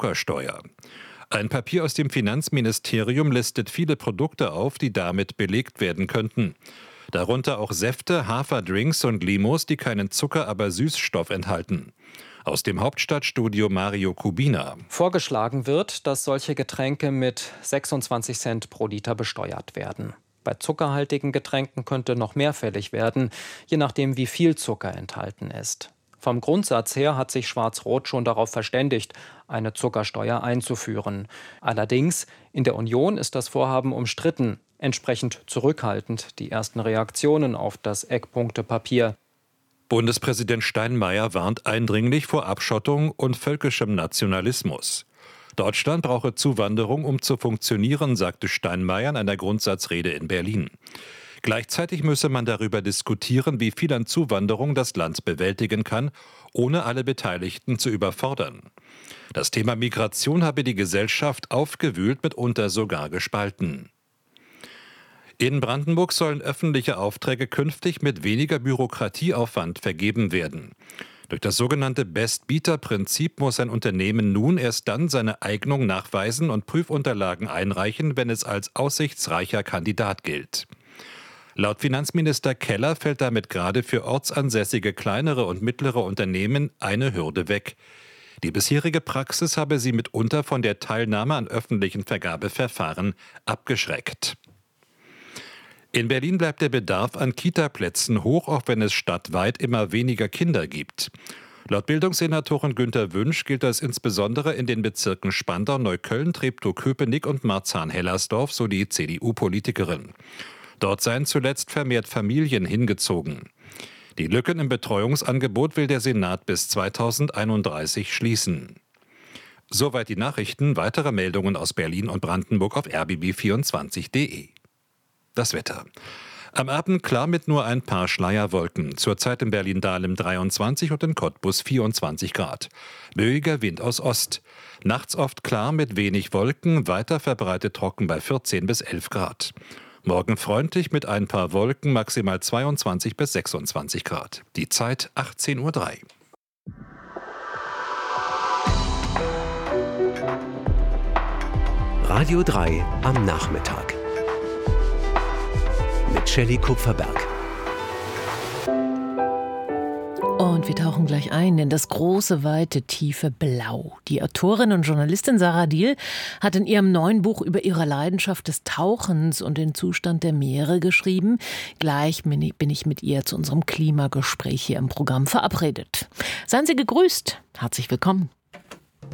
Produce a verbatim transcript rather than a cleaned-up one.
Zuckersteuer. Ein Papier aus dem Finanzministerium listet viele Produkte auf, die damit belegt werden könnten. Darunter auch Säfte, Haferdrinks und Limos, die keinen Zucker, aber Süßstoff enthalten. Aus dem Hauptstadtstudio Mario Kubina. Vorgeschlagen wird, dass solche Getränke mit sechsundzwanzig Cent pro Liter besteuert werden. Bei zuckerhaltigen Getränken könnte noch mehr fällig werden, je nachdem, wie viel Zucker enthalten ist. Vom Grundsatz her hat sich Schwarz-Rot schon darauf verständigt, eine Zuckersteuer einzuführen. Allerdings, in der Union ist das Vorhaben umstritten, entsprechend zurückhaltend die ersten Reaktionen auf das Eckpunktepapier. Bundespräsident Steinmeier warnt eindringlich vor Abschottung und völkischem Nationalismus. Deutschland brauche Zuwanderung, um zu funktionieren, sagte Steinmeier in einer Grundsatzrede in Berlin. Gleichzeitig müsse man darüber diskutieren, wie viel an Zuwanderung das Land bewältigen kann, ohne alle Beteiligten zu überfordern. Das Thema Migration habe die Gesellschaft aufgewühlt, mitunter sogar gespalten. In Brandenburg sollen öffentliche Aufträge künftig mit weniger Bürokratieaufwand vergeben werden. Durch das sogenannte Best-Bieter-Prinzip muss ein Unternehmen nun erst dann seine Eignung nachweisen und Prüfunterlagen einreichen, wenn es als aussichtsreicher Kandidat gilt. Laut Finanzminister Keller fällt damit gerade für ortsansässige kleinere und mittlere Unternehmen eine Hürde weg. Die bisherige Praxis habe sie mitunter von der Teilnahme an öffentlichen Vergabeverfahren abgeschreckt. In Berlin bleibt der Bedarf an Kita-Plätzen hoch, auch wenn es stadtweit immer weniger Kinder gibt. Laut Bildungssenatorin Günter Wünsch gilt das insbesondere in den Bezirken Spandau, Neukölln, Treptow-Köpenick und Marzahn-Hellersdorf, so die C D U-Politikerin. Dort seien zuletzt vermehrt Familien hingezogen. Die Lücken im Betreuungsangebot will der Senat bis zweitausendeinunddreißig schließen. Soweit die Nachrichten. Weitere Meldungen aus Berlin und Brandenburg auf r b b vierundzwanzig punkt d e. Das Wetter. Am Abend klar mit nur ein paar Schleierwolken. Zurzeit in Berlin-Dahlem dreiundzwanzig und in Cottbus vierundzwanzig Grad. Böiger Wind aus Ost. Nachts oft klar mit wenig Wolken, weiter verbreitet trocken bei vierzehn bis elf Grad. Morgen freundlich mit ein paar Wolken, maximal zweiundzwanzig bis sechsundzwanzig Grad. Die Zeit achtzehn Uhr drei. Radio drei am Nachmittag. Mit Shelley Kupferberg. Und wir tauchen gleich ein in das große, weite, tiefe Blau. Die Autorin und Journalistin Sarah Diehl hat in ihrem neuen Buch über ihre Leidenschaft des Tauchens und den Zustand der Meere geschrieben. Gleich bin ich mit ihr zu unserem Klimagespräch hier im Programm verabredet. Seien Sie gegrüßt. Herzlich willkommen.